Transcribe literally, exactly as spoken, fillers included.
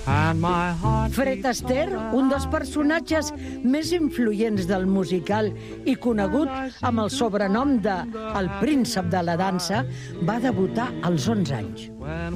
Fred Astaire, un dels personatges més influents del musical i conegut amb el sobrenom de El príncep de la dansa, va debutar als onze anys.